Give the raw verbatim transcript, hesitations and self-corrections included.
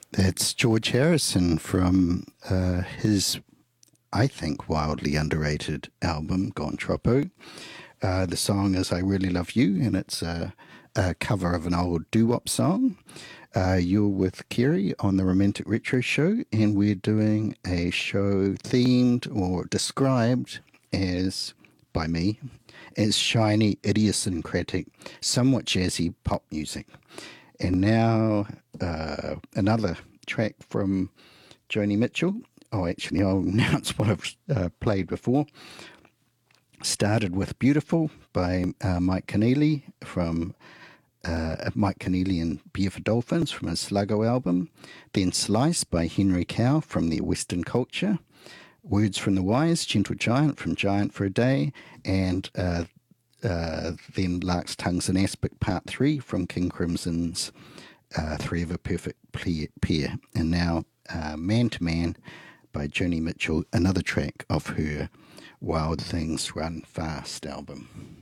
That's George Harrison from uh, his, I think, wildly underrated album, Gone Troppo. Uh, the song is I Really Love You, and it's a, a cover of an old doo-wop song. Uh, you're with Kerry on the Romantic Retro Show, and we're doing a show themed or described as, by me, as shiny, idiosyncratic, somewhat jazzy pop music. And now uh, another track from Joni Mitchell. Oh, actually, I'll announce what I've uh, played before. Started with Beautiful by uh, Mike Keneally from uh, Mike Keneally and Beautiful Dolphins from his Sluggo album. Then Slice by Henry Cow from their Western Culture. Words from the Wise, Gentle Giant from Giant for a Day. And uh, uh, then Lark's Tongues and Aspic Part three from King Crimson's uh, Three of a Perfect Pair. And now uh, Man to Man by Joni Mitchell, another track of her Wild Things Run Fast album.